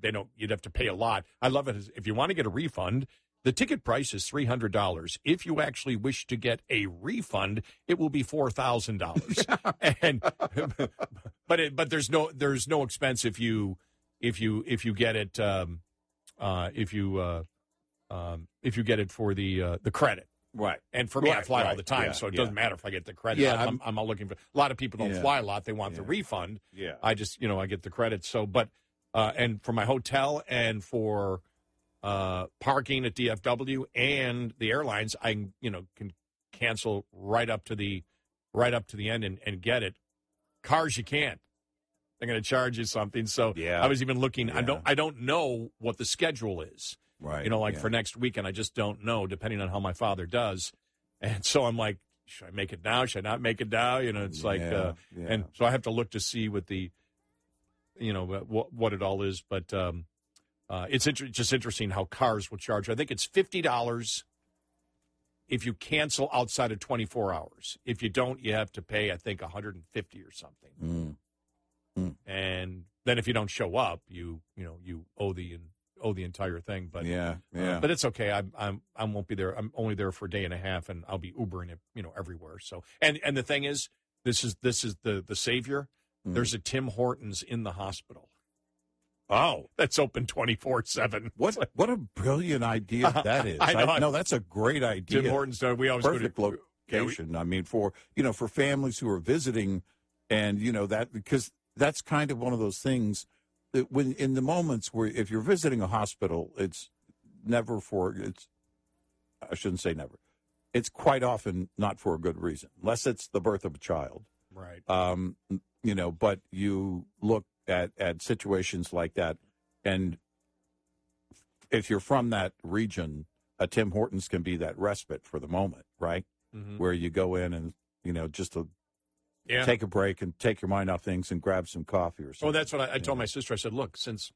they don't. You'd have to pay a lot. I love it. If you want to get a refund, the ticket price is $300. If you actually wish to get a refund, it will be $4,000. And but there's no expense if you get it if you get it for the credit. Right. And for me, I fly all the time, so it doesn't matter if I get the credit. Yeah, I'm all looking for. A lot of people don't fly a lot; they want the refund. Yeah. I just I get the credit. So, but and for my hotel and for parking at DFW and the airlines, I can cancel right up to the end and get it. Cars, you can't. They're going to charge you something. So I was even looking. Yeah. I don't know what the schedule is. Right. For next weekend, I just don't know, depending on how my father does. And so I'm like, should I make it now? Should I not make it now? It's like, and so I have to look to see what the, what it all is. But it's just interesting how cars will charge. I think it's $50 if you cancel outside of 24 hours. If you don't, you have to pay, I think, $150 or something. And then if you don't show up, you owe the entire thing. But but it's okay. I won't be there. I'm only there for a day and a half, and I'll be Ubering it everywhere. So and the thing is, this is the savior. There's a Tim Hortons in the hospital. Oh, that's open 24/7. What a brilliant idea that is! I know that's a great idea. Tim Hortons. We always perfect go to location. I mean, for families who are visiting, and that because that's kind of one of those things. When in the moments where if you're visiting a hospital, it's I shouldn't say never. It's quite often not for a good reason, unless it's the birth of a child. Right. But you look at situations like that, and if you're from that region, a Tim Hortons can be that respite for the moment, right? Mm-hmm. Where you go in and just to take a break and take your mind off things and grab some coffee or something. Well, that's what I told my sister. I said, look, since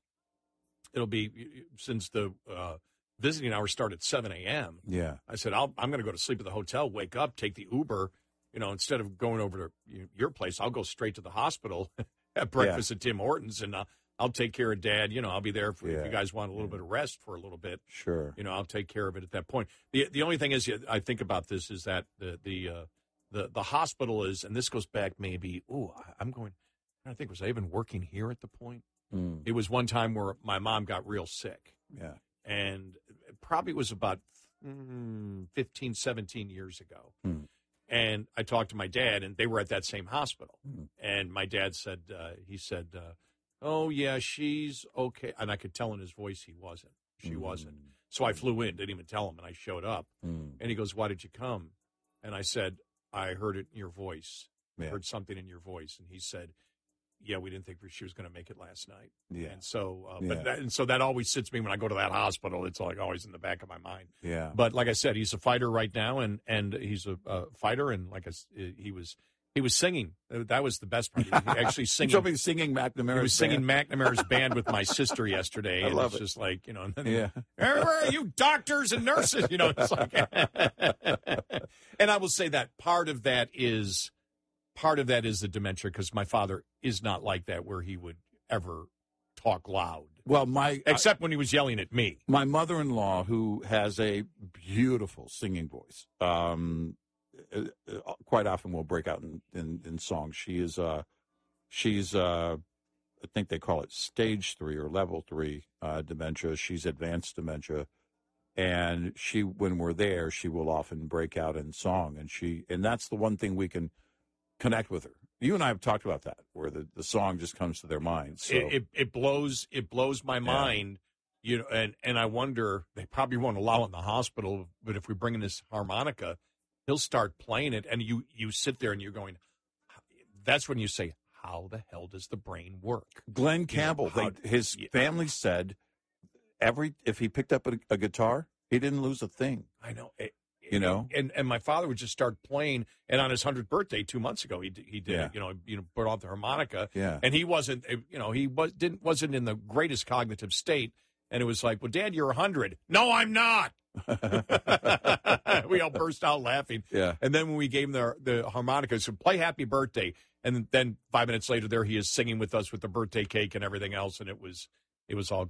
the visiting hours start at 7 a.m., I said, I'm going to go to sleep at the hotel, wake up, take the Uber, instead of going over to your place, I'll go straight to the hospital, have breakfast at Tim Hortons, and I'll take care of Dad. I'll be there if you guys want a little bit of rest for a little bit. Sure. I'll take care of it at that point. The only thing is, I think about this is that the hospital is, and this goes back maybe, I think, was I even working here at the point? It was one time where my mom got real sick. Yeah. And it probably was about 15, 17 years ago. And I talked to my dad, and they were at that same hospital. And my dad said, oh, yeah, she's okay. And I could tell in his voice he wasn't. She wasn't. So I flew in, didn't even tell him, and I showed up. And he goes, why did you come? And I said, I heard it in your voice. I heard something in your voice. And he said, yeah, we didn't think she was going to make it last night. Yeah. And so, that always sits me when I go to that hospital. It's like always in the back of my mind. Yeah. But like I said, he's a fighter right now, and he's a fighter. And like he was singing. That was the best part. He was actually singing. He was singing McNamara's He was singing McNamara's band with my sister yesterday. I love it. Just like, and then, yeah. Where are you doctors and nurses? It's like, and I will say that part of that is the dementia, because my father is not like that, where he would ever talk loud. Well, except when he was yelling at me. My mother-in-law, who has a beautiful singing voice, quite often will break out in songs. She's I think they call it stage 3 or level 3 dementia. She's advanced dementia. And when we're there, she will often break out in song. And that's the one thing we can connect with her. You and I have talked about that, where the song just comes to their mind. So it blows my mind, and I wonder, they probably won't allow it in the hospital, but if we bring in this harmonica, he'll start playing it, and you sit there and you're going, that's when you say, how the hell does the brain work? Glenn Campbell, his family said if he picked up a guitar, he didn't lose a thing. I know. And my father would just start playing, and on his 100th birthday 2 months ago, he did put out the harmonica, and he wasn't wasn't in the greatest cognitive state, and it was like, well, Dad, you're 100. No, I'm not. We all burst out laughing. Yeah. And then when we gave him the harmonica, so play Happy Birthday, and then 5 minutes later, there he is singing with us with the birthday cake and everything else, and it was all